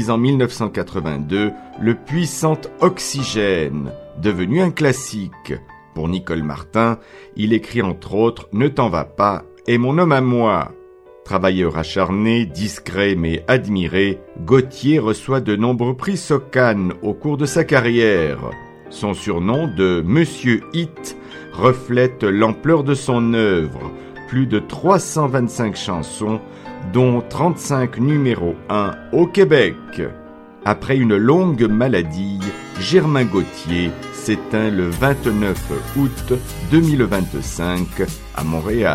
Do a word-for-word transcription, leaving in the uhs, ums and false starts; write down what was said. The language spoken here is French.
réalise en mille neuf cent quatre-vingt-deux le puissant Oxygène, devenu un classique. Pour Nicole Martin, il écrit entre autres « Ne t'en va pas » et « Mon homme à moi ». Travailleur acharné, discret mais admiré, Gautier reçoit de nombreux prix Soccan au cours de sa carrière. Son surnom de « Monsieur Hit » reflète l'ampleur de son œuvre, plus de trois cent vingt-cinq chansons, dont trente-cinq numéros un au Québec. Après une longue maladie, Germain Gautier s'éteint le vingt-neuf août deux mille vingt-cinq à Montréal.